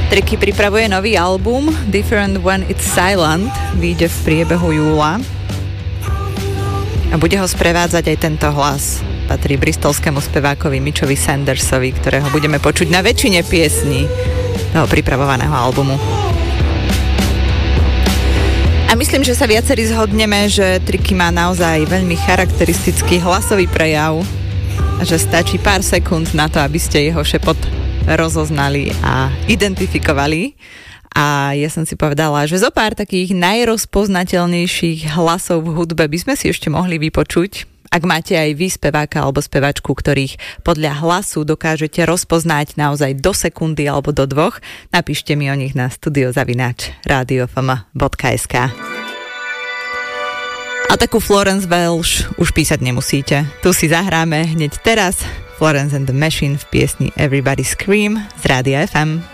Tricky pripravuje nový album Different When It's Silent, vyjde v priebehu júla a bude ho sprevádzať aj tento hlas. Patrí bristolskému spevákovi Mitchovi Sandersovi, ktorého budeme počuť na väčšine piesní toho pripravovaného albumu. A myslím, že sa viacerí zhodneme, že Tricky má naozaj veľmi charakteristický hlasový prejav a že stačí pár sekúnd na to, aby ste jeho šepot rozoznali a identifikovali. A ja som si povedala, že zo pár takých najrozpoznateľnejších hlasov v hudbe by sme si ešte mohli vypočuť. Ak máte aj vy speváka alebo spevačku, ktorých podľa hlasu dokážete rozpoznať naozaj do sekundy alebo do 2, napíšte mi o nich na studio@radiofm.sk. A takú Florence Welch už písať nemusíte. Tu si zahráme hneď teraz Florence and the Machine v piesni Everybody Scream z Rádia FM.